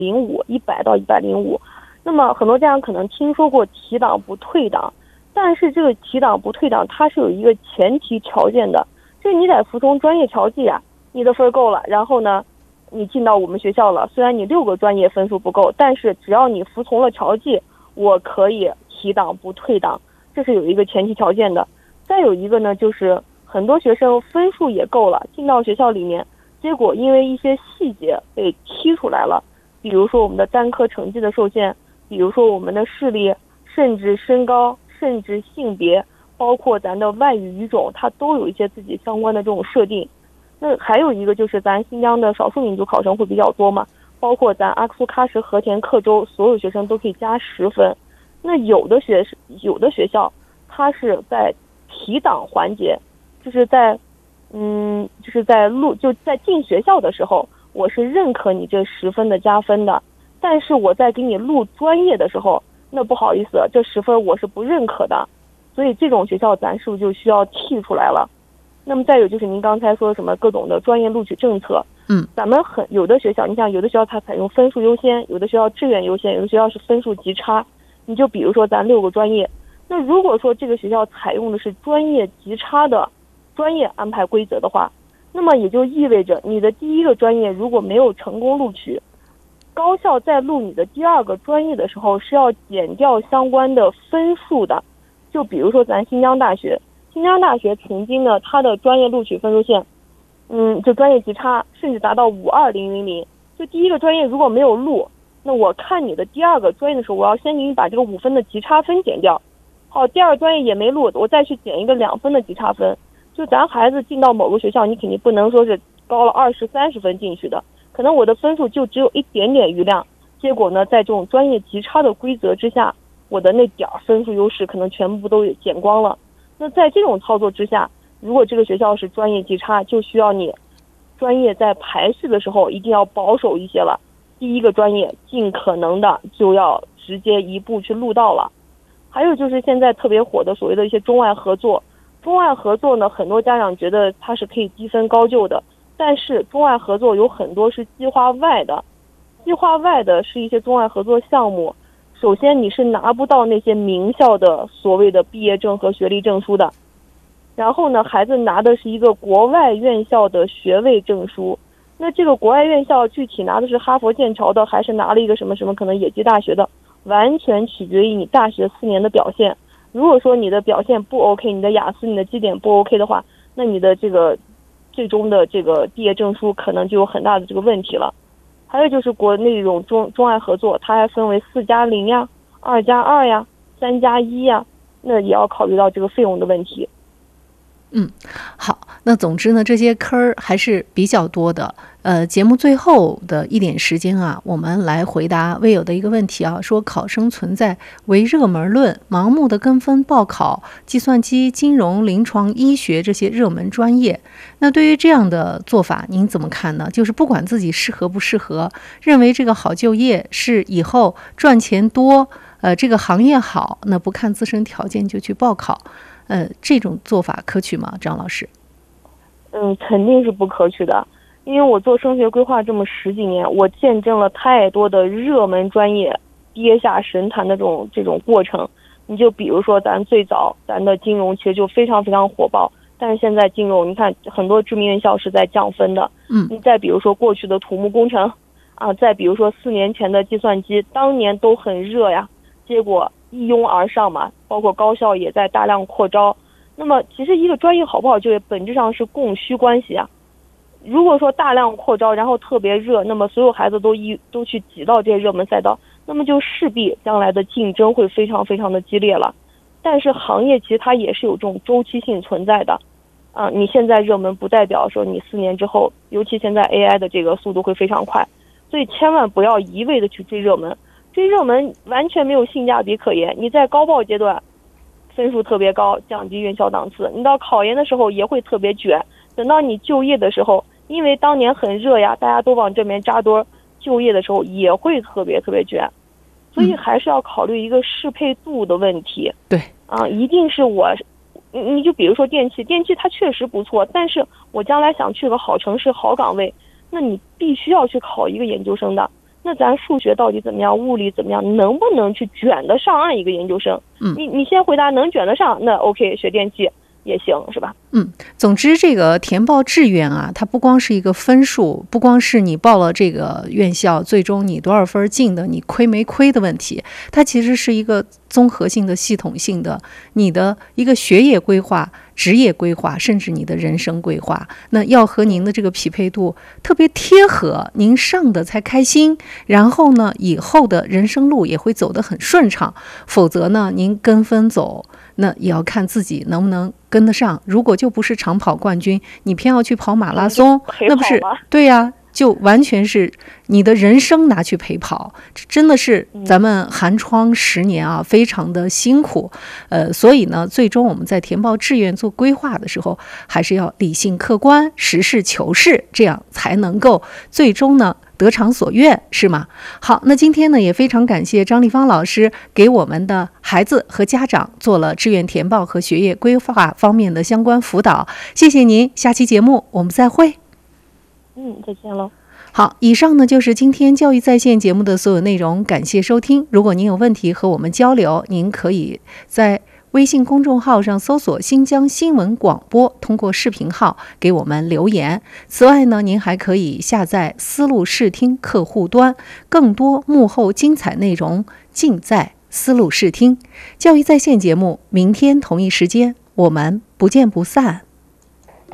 100到105。那么很多家长可能听说过提档不退档，但是这个提档不退档它是有一个前提条件的，就是你得服从专业调剂啊，你的分够了，然后呢你进到我们学校了，虽然你6个专业分数不够，但是只要你服从了调剂，我可以提档不退档，这是有一个前提条件的。再有一个呢，就是很多学生分数也够了，进到学校里面，结果因为一些细节被踢出来了，比如说我们的单科成绩的受限，比如说我们的视力，甚至身高，甚至性别，包括咱的外语语种，它都有一些自己相关的这种设定。那还有一个就是咱新疆的少数民族考生会比较多嘛，包括咱阿克苏喀什和田克州所有学生都可以加10分。那有的学校它是在提档环节，就是在进学校的时候，我是认可你这10分的加分的，但是我在给你录专业的时候，那不好意思，这10分我是不认可的，所以这种学校咱是不是就需要剔出来了？那么再有就是您刚才说什么各种的专业录取政策，咱们有的学校，你像有的学校它采用分数优先，有的学校志愿优先，有的学校是分数级差。你就比如说咱6个专业，那如果说这个学校采用的是专业级差的专业安排规则的话，那么也就意味着你的第一个专业如果没有成功录取，高校在录你的第2个专业的时候是要减掉相关的分数的。就比如说咱新疆大学曾经呢，它的专业录取分数线，就专业级差甚至达到52000，就第一个专业如果没有录，那我看你的第2个专业的时候，我要先给你把这个5分的级差分减掉。好，第2个专业也没录，我再去减一个2分的级差分。就咱孩子进到某个学校，你肯定不能说是高了20、30分进去的，可能我的分数就只有一点点余量。结果呢，在这种专业级差的规则之下，我的那点分数优势可能全部都减光了。那在这种操作之下，如果这个学校是专业级差，就需要你专业在排序的时候一定要保守一些了。第1个专业尽可能的就要直接一步去录到了。还有就是现在特别火的所谓的一些中外合作呢，很多家长觉得它是可以低分高就的，但是中外合作有很多是计划外的是一些中外合作项目，首先你是拿不到那些名校的所谓的毕业证和学历证书的，然后呢孩子拿的是一个国外院校的学位证书。那这个国外院校具体拿的是哈佛剑桥的，还是拿了一个什么可能野鸡大学的，完全取决于你大学4年的表现。如果说你的表现不 OK， 你的雅思你的绩点不 OK 的话，那你的这个最终的这个毕业证书可能就有很大的这个问题了。还有就是国内这种中外合作，它还分为4+0呀、2+2呀、3+1呀，那也要考虑到这个费用的问题。 好，那总之呢，这些坑还是比较多的。节目最后的一点时间啊，我们来回答微友的一个问题啊，说考生存在唯热门论、盲目的跟风报考计算机、金融、临床医学这些热门专业。那对于这样的做法，您怎么看呢？就是不管自己适合不适合，认为这个好就业是以后赚钱多，这个行业好，那不看自身条件就去报考。这种做法可取吗，张老师？ 肯定是不可取的，因为我做升学规划这么10几年，我见证了太多的热门专业跌下神坛的这种过程。你就比如说咱最早咱的金融其实就非常非常火爆，但是现在金融你看很多知名院校是在降分的。你再比如说过去的土木工程啊，再比如说4年前的计算机，当年都很热呀，结果一拥而上嘛，包括高校也在大量扩招。那么其实一个专业好不好就业本质上是供需关系啊。如果说大量扩招然后特别热，那么所有孩子都去挤到这些热门赛道，那么就势必将来的竞争会非常非常的激烈了。但是行业其实它也是有这种周期性存在的啊，你现在热门不代表说你4年之后，尤其现在 AI 的这个速度会非常快，所以千万不要一味的去追热门，追热门完全没有性价比可言。你在高报阶段分数特别高，降低院校档次，你到考研的时候也会特别卷，等到你就业的时候，因为当年很热呀，大家都往这边扎堆，就业的时候也会特别特别卷。所以还是要考虑一个适配度的问题。 对啊，一定是你就比如说电器它确实不错，但是我将来想去个好城市好岗位，那你必须要去考一个研究生的。 那咱数学到底怎么样，物理怎么样，能不能去卷得上岸一个研究生？你先回答能卷得上，那 OK， 学电气也行，是吧？ 总之这个填报志愿啊，它不光是一个分数，不光是你报了这个院校最终你多少分进的，你亏没亏的问题，它其实是一个综合性的、系统性的，你的一个学业规划、职业规划，甚至你的人生规划，那要和您的这个匹配度特别贴合，您上的才开心，然后呢，以后的人生路也会走得很顺畅，否则呢，您跟风走，那也要看自己能不能跟得上。如果就不是长跑冠军，你偏要去跑马拉松，那不是对呀，就完全是你的人生拿去陪跑，这真的是咱们寒窗10年啊，非常的辛苦。所以呢，最终我们在填报志愿做规划的时候，还是要理性客观、实事求是，这样才能够最终呢得偿所愿，是吗？好，那今天呢也非常感谢张丽芳老师给我们的孩子和家长做了志愿填报和学业规划方面的相关辅导，谢谢您。下期节目我们再会。 再见喽。 好，以上呢就是今天教育在线节目的所有内容，感谢收听。如果您有问题和我们交流，您可以在微信公众号上搜索新疆新闻广播，通过视频号给我们留言。此外呢，您还可以下载思路视听客户端，更多幕后精彩内容尽在思路视听。教育在线节目，明天同一时间我们不见不散。